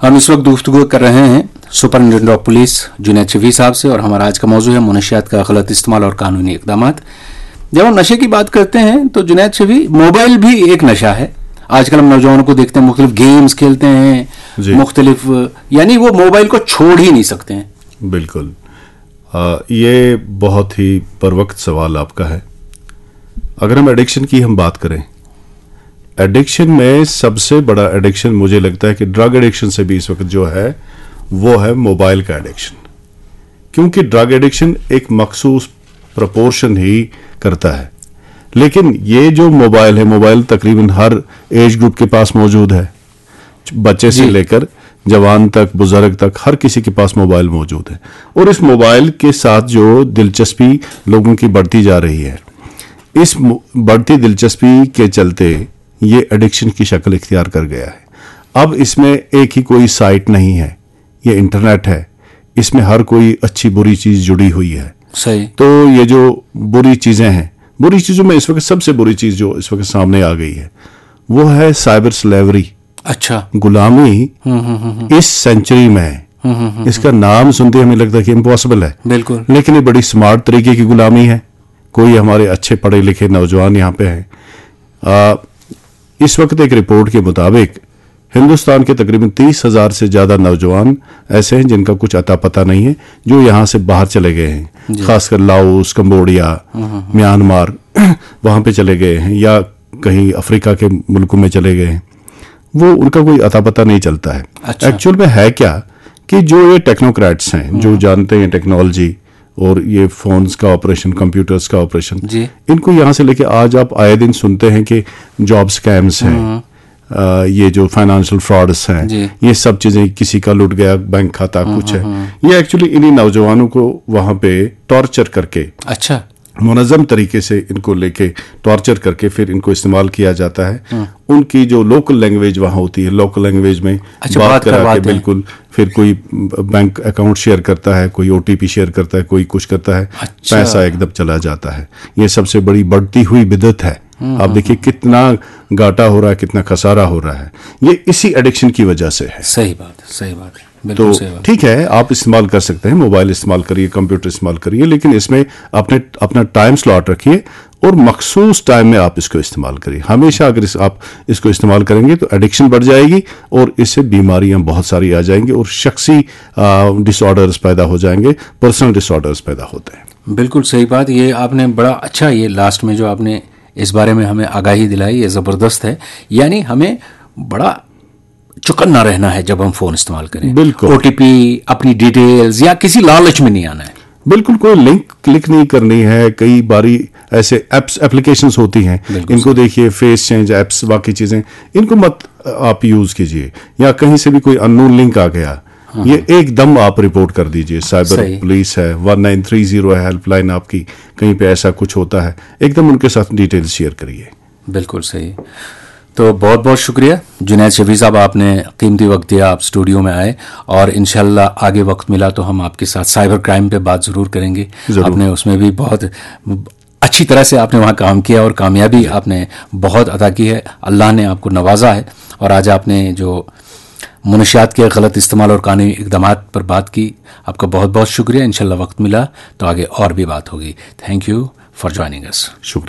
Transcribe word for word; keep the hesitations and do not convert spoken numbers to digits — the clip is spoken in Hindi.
हम इस वक्त गुफ्तगू कर रहे हैं superintendent of police Junaid Shafi साहब से और हमारा आज का मौजू है मुनशियात का गलत इस्तेमाल और कानूनी इकदाम। जब हम नशे की बात करते हैं तो जुनैद शफी, मोबाइल भी एक नशा है। आजकल हम नौजवानों को देखते हैं मुख्तलिफ गेम्स खेलते हैं, मुख्तलिफ, यानी वो मोबाइल को छोड़ ही नहीं सकते हैं। बिल्कुल, आ, ये बहुत ही परवक्त सवाल आपका है। अगर हम एडिक्शन की हम बात करें, एडिक्शन में सबसे बड़ा एडिक्शन मुझे लगता है कि ड्रग एडिक्शन से भी इस वक्त जो है वो है मोबाइल का एडिक्शन, क्योंकि ड्रग एडिक्शन एक मखसूस प्रपोर्शन ही करता है। लेकिन ये जो मोबाइल है, मोबाइल तकरीबन हर एज ग्रुप के पास मौजूद है, बच्चे से लेकर जवान तक, बुजुर्ग तक, हर किसी के पास मोबाइल मौजूद है। और इस मोबाइल के साथ जो दिलचस्पी लोगों की बढ़ती जा रही है, इस बढ़ती दिलचस्पी के चलते ये एडिक्शन की शक्ल इख्तियार कर गया है। अब इसमें एक ही कोई साइट नहीं है, ये इंटरनेट है, इसमें हर कोई अच्छी बुरी चीज जुड़ी हुई है। सही। तो ये जो बुरी चीजें हैं, बुरी चीजों में इस वक्त सबसे बुरी चीज जो इस वक्त सामने आ गई है वो है साइबर स्लेवरी। अच्छा, गुलामी इस सेंचुरी में। इसका नाम सुनते हमें लगता है कि इम्पॉसिबल है, बिल्कुल, लेकिन ये बड़ी स्मार्ट तरीके की गुलामी है। कोई हमारे अच्छे पढ़े लिखे नौजवान यहाँ पे हैं। इस वक्त एक रिपोर्ट के मुताबिक हिंदुस्तान के तकरीबन तीस हजार से ज्यादा नौजवान ऐसे हैं जिनका कुछ अता पता नहीं है, जो यहाँ से बाहर चले गए हैं, खासकर लाओस, कंबोडिया, म्यांमार, वहां पे चले गए हैं, या कहीं अफ्रीका के मुल्कों में चले गए हैं। वो उनका कोई अता पता नहीं चलता है। अच्छा। एक्चुअल में है क्या कि जो ये टेक्नोक्रेट्स हैं, जो जानते हैं टेक्नोलॉजी और ये फोन्स का ऑपरेशन, कंप्यूटर्स का ऑपरेशन, इनको यहाँ से लेके आज आप आए दिन सुनते हैं कि जॉब स्कैम्स हैं, आ, ये जो फाइनेंशियल फ्रॉड्स हैं, ये सब चीजें, किसी का लुट गया बैंक खाता कुछ है, ये एक्चुअली इन्हीं नौजवानों को वहां पे टॉर्चर करके, अच्छा, मुनज़्ज़म तरीके से इनको लेके टॉर्चर करके फिर इनको इस्तेमाल किया जाता है। उनकी जो लोकल लैंग्वेज वहां होती है, लोकल लैंग्वेज में अच्छा, बात बात करा के बिल्कुल, फिर कोई बैंक अकाउंट शेयर करता है, कोई ओटीपी शेयर करता है, कोई कुछ करता है, अच्छा, पैसा एकदम चला जाता है। ये सबसे बड़ी बढ़ती हुई बिदअत है। आप देखिए कितना घाटा हो रहा है, कितना खसारा हो रहा है, ये इसी एडिक्शन की वजह से है। सही बात है, सही बात है, तो ठीक है, आप इस्तेमाल कर सकते हैं, मोबाइल इस्तेमाल करिए, कंप्यूटर इस्तेमाल करिए, लेकिन इसमें अपने अपना टाइम स्लॉट रखिए और मखसूस टाइम में आप इसको इस्तेमाल करिए। हमेशा अगर इस, आप इसको इस्तेमाल करेंगे तो एडिक्शन बढ़ जाएगी और इससे बीमारियां बहुत सारी आ जाएंगी और शख्सी डिसऑर्डर्स पैदा हो जाएंगे, पर्सनल डिसऑर्डर्स पैदा होते हैं। बिल्कुल सही बात। ये आपने बड़ा अच्छा, ये लास्ट में जो आपने इस बारे में हमें आगाही दिलाई, ये ज़बरदस्त है। यानी हमें बड़ा चौकन्ना रहना है जब हम फोन इस्तेमाल करें। बिल्कुल, ओटीपी, अपनी डिटेल्स या किसी लालच में नहीं आना है। बिल्कुल, कोई लिंक क्लिक नहीं करनी है। कई बारी ऐसे एप्स, एप्लीकेशंस होती हैं, इनको देखिए, फेस चेंज एप्स, बाकी चीजें, इनको मत आप यूज कीजिए। या कहीं से भी कोई अननोन लिंक आ गया, ये एकदम आप रिपोर्ट कर दीजिए। साइबर पुलिस है, वन नाइन थ्री जीरो है हेल्पलाइन आपकी, कहीं पे ऐसा कुछ होता है, एकदम उनके साथ डिटेल्स शेयर करिए। बिल्कुल सही। तो बहुत बहुत शुक्रिया जुनैद शफी साहब, आपने कीमती वक्त दिया, आप स्टूडियो में आए, और इंशाल्लाह आगे वक्त मिला तो हम आपके साथ साइबर क्राइम पे बात ज़रूर करेंगे। आपने उसमें भी बहुत अच्छी तरह से आपने वहाँ काम किया और कामयाबी आपने बहुत अदा की है, अल्लाह ने आपको नवाजा है। और आज आपने जो मुनशियात के गलत इस्तेमाल और कानूनी इकदाम पर बात की, आपका बहुत बहुत शुक्रिया। इंशाल्लाह वक्त मिला तो आगे और भी बात होगी। Thank you for joining us. शुक्रिया।